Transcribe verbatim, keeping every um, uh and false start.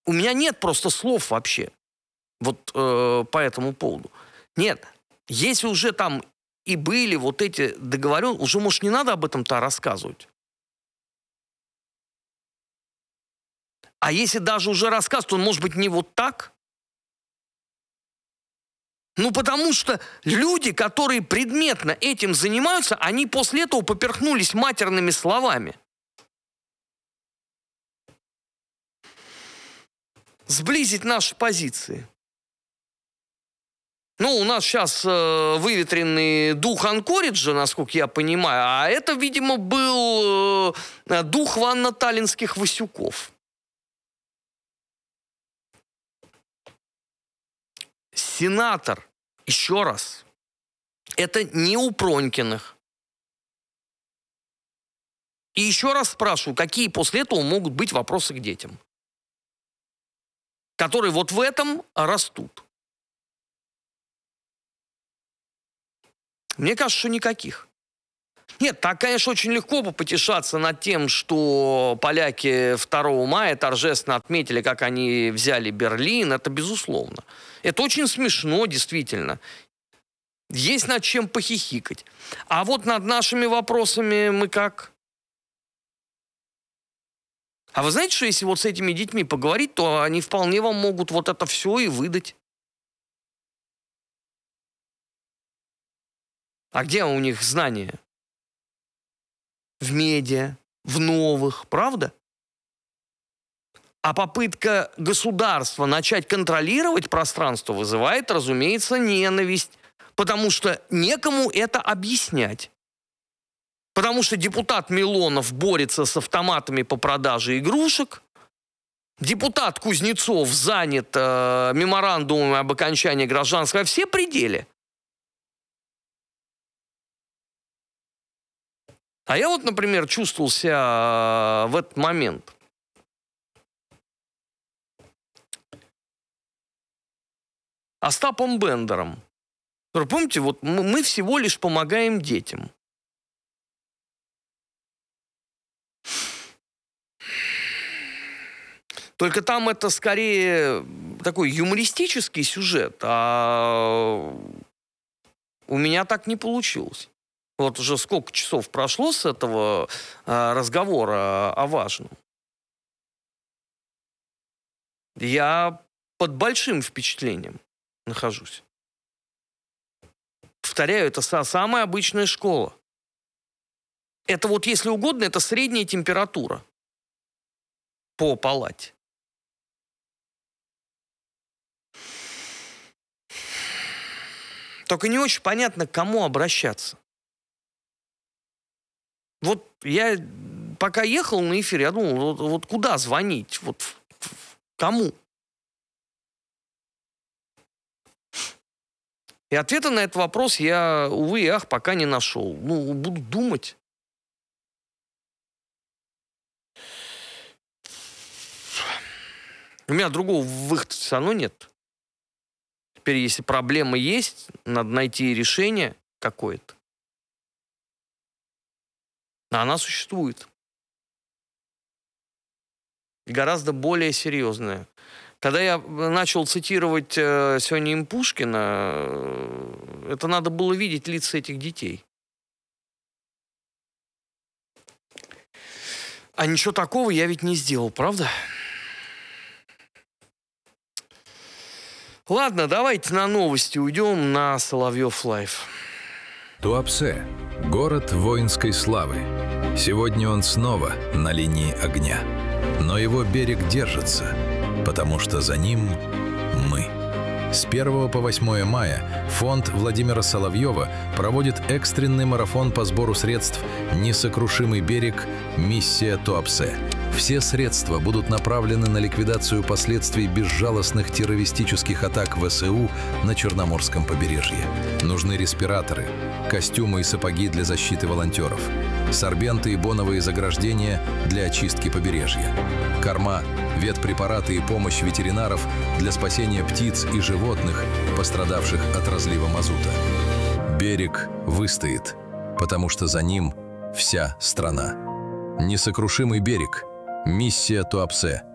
У меня нет просто слов вообще вот э, по этому поводу. Нет, если уже там и были вот эти договоренности, уже, может, не надо об этом-то рассказывать. А если даже уже рассказывать, то он может быть не вот так. Ну, потому что люди, которые предметно этим занимаются, они после этого поперхнулись матерными словами. Сблизить наши позиции. Ну, у нас сейчас э, выветренный дух Анкориджа, насколько я понимаю, а это, видимо, был э, дух ванно-таллинских Васюков. Сенатор, еще раз, это не у Пронькиных. И еще раз спрашиваю, какие после этого могут быть вопросы к детям, которые вот в этом растут? Мне кажется, что никаких. Нет, так, конечно, очень легко потешаться над тем, что поляки второго мая торжественно отметили, как они взяли Берлин. Это безусловно. Это очень смешно, действительно. Есть над чем похихикать. А вот над нашими вопросами мы как? А вы знаете, что если вот с этими детьми поговорить, то они вполне вам могут вот это все и выдать. А где у них знания? В медиа, в новых, правда? А попытка государства начать контролировать пространство вызывает, разумеется, ненависть, потому что некому это объяснять. Потому что депутат Милонов борется с автоматами по продаже игрушек, депутат Кузнецов занят э, меморандумом об окончании гражданского, все пределы. А я вот, например, чувствовал себя в этот момент Остапом Бендером. Помните, вот мы всего лишь помогаем детям. Только там это скорее такой юмористический сюжет, а у меня так не получилось. Вот уже сколько часов прошло с этого а, разговора о важном. Я под большим впечатлением нахожусь. Повторяю, это самая обычная школа. Это вот, если угодно, это средняя температура по палате. Только не очень понятно, к кому обращаться. Вот я пока ехал на эфир, я думал, вот, вот куда звонить? Вот кому? И ответа на этот вопрос я, увы и ах, пока не нашел. Ну, буду думать. У меня другого выхода все равно нет. Теперь, если проблема есть, надо найти решение какое-то. А она существует. Гораздо более серьезная. Когда я начал цитировать э, сегодня им Пушкина, э, это надо было видеть лица этих детей. А ничего такого я ведь не сделал, правда? Ладно, давайте на новости уйдем на Соловьев Лайв. Туапсе – город воинской славы. Сегодня он снова на линии огня. Но его берег держится, потому что за ним мы. С первого по восьмое мая фонд Владимира Соловьева проводит экстренный марафон по сбору средств «Несокрушимый берег. Миссия Туапсе». Все средства будут направлены на ликвидацию последствий безжалостных террористических атак ВСУ на Черноморском побережье. Нужны респираторы, костюмы и сапоги для защиты волонтеров, сорбенты и боновые заграждения для очистки побережья, корма, ветпрепараты и помощь ветеринаров для спасения птиц и животных, пострадавших от разлива мазута. Берег выстоит, потому что за ним вся страна. Несокрушимый берег. Миссия Туапсе.